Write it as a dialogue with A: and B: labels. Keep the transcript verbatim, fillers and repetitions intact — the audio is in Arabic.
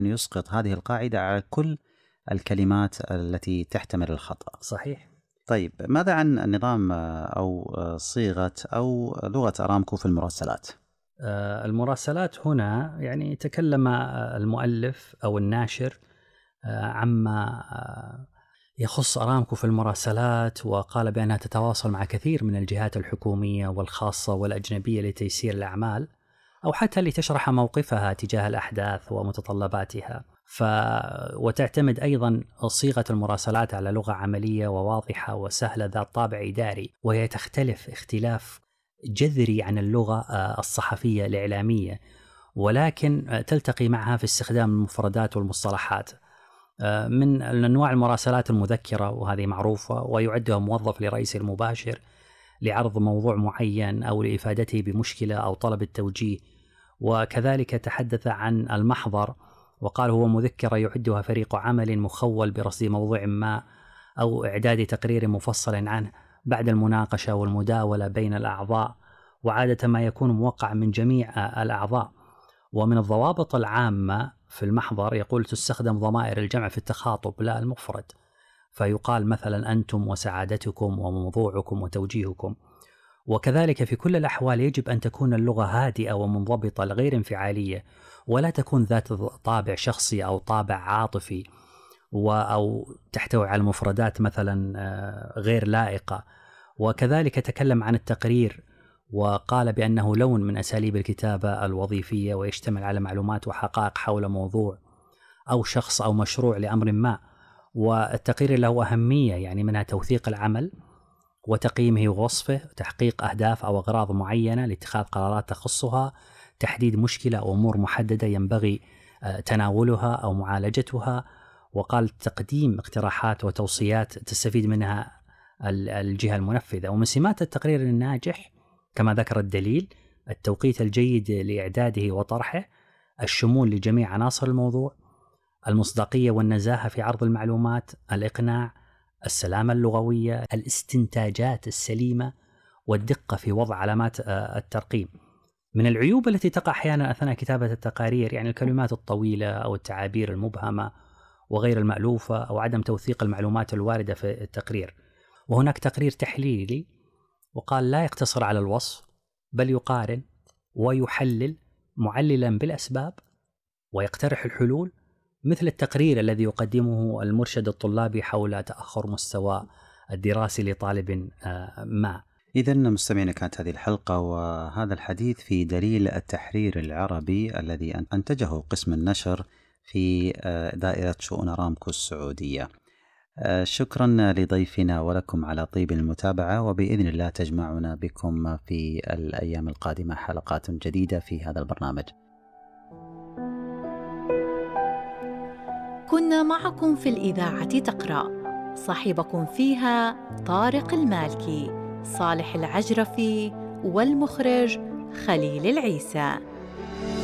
A: يسقط هذه القاعدة على كل الكلمات التي تحتمل الخطأ.
B: صحيح.
A: طيب ماذا عن النظام أو صيغة أو لغة أرامكو في المراسلات؟
B: المراسلات هنا يعني تكلم المؤلف أو الناشر عما يخص أرامكو في المراسلات، وقال بأنها تتواصل مع كثير من الجهات الحكومية والخاصة والأجنبية لتيسير الأعمال أو حتى لتشرح موقفها تجاه الأحداث ومتطلباتها. ف... وتعتمد أيضا صيغة المراسلات على لغة عملية وواضحة وسهلة ذات طابع إداري، وهي تختلف اختلاف جذري عن اللغة الصحفية الإعلامية، ولكن تلتقي معها في استخدام المفردات والمصطلحات. من أنواع المراسلات المذكرة، وهذه معروفة، ويعدها موظف لرئيسه المباشر لعرض موضوع معين أو لإفادته بمشكلة أو طلب التوجيه. وكذلك تحدث عن المحضر وقال هو مذكرة يعدها فريق عمل مخول برصد موضوع ما أو إعداد تقرير مفصل عنه بعد المناقشة والمداولة بين الأعضاء، وعادة ما يكون موقع من جميع الأعضاء. ومن الضوابط العامة في المحضر يقول تستخدم ضمائر الجمع في التخاطب لا المفرد، فيقال مثلا أنتم وسعادتكم وموضوعكم وتوجيهكم. وكذلك في كل الأحوال يجب أن تكون اللغة هادئة ومنضبطة غير انفعالية، ولا تكون ذات طابع شخصي أو طابع عاطفي أو تحتوي على مفردات مثلا غير لائقة. وكذلك تكلم عن التقرير وقال بأنه لون من أساليب الكتابة الوظيفية، ويشتمل على معلومات وحقائق حول موضوع أو شخص أو مشروع لأمر ما. والتقرير له أهمية، يعني منها توثيق العمل وتقييمه ووصفه، تحقيق أهداف أو أغراض معينة لاتخاذ قرارات تخصها، تحديد مشكلة أو أمور محددة ينبغي تناولها أو معالجتها. وقال تقديم اقتراحات وتوصيات تستفيد منها الجهة المنفذة. ومن سمات التقرير الناجح كما ذكر الدليل التوقيت الجيد لإعداده وطرحه، الشمول لجميع عناصر الموضوع، المصداقية والنزاهة في عرض المعلومات، الإقناع، السلامة اللغوية، الاستنتاجات السليمة، والدقة في وضع علامات الترقيم. من العيوب التي تقع أحيانا أثناء كتابة التقارير يعني الكلمات الطويلة أو التعابير المبهمة وغير المألوفة أو عدم توثيق المعلومات الواردة في التقرير. وهناك تقرير تحليلي وقال لا يقتصر على الوصف، بل يقارن ويحلل معللا بالأسباب ويقترح الحلول، مثل التقرير الذي يقدمه المرشد الطلابي حول تأخر مستوى الدراسي لطالب ما.
A: إذن مستمعينا، كانت هذه الحلقة وهذا الحديث في دليل التحرير العربي الذي أنتجه قسم النشر في دائرة شؤون أرامكو السعودية. شكرا لضيفنا ولكم على طيب المتابعة، وبإذن الله تجمعنا بكم في الأيام القادمة حلقات جديدة في هذا البرنامج.
C: كنا معكم في الإذاعة تقرأ، صاحبكم فيها طارق المالكي، صالح العجرفي، والمخرج خليل العيسى.